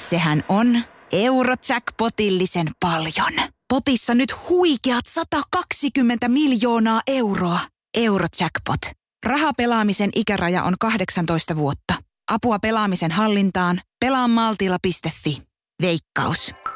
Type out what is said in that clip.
Sehän on Eurojackpotillisen paljon. Potissa nyt huikeat 120 miljoonaa euroa. Eurojackpot. Rahapelaamisen ikäraja on 18 vuotta. Apua pelaamisen hallintaan. Pelaa maltilla.fi. Veikkaus.